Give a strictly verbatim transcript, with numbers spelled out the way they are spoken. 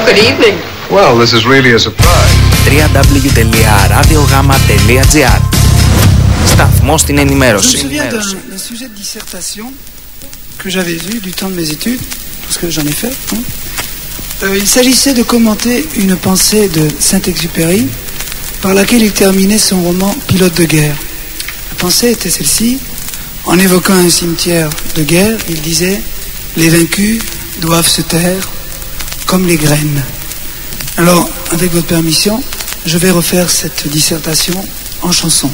Good evening. Well, this is really a surprise. double-u double-u double-u τελεία ραδιογάμα τελεία τζι άρ. Σταθμός στην ενημέρωση. Je me souviens d'un sujet de dissertation que j'avais vu du temps de mes études, parce que j'en ai fait. Hein. Euh, il s'agissait de commenter une pensée de Saint-Exupéry par laquelle il terminait son roman Pilote de guerre. La pensée était celle-ci. En évoquant un cimetière de guerre, il disait « Les vaincus doivent se taire comme les graines ». Alors, avec votre permission, je vais refaire cette dissertation en chanson.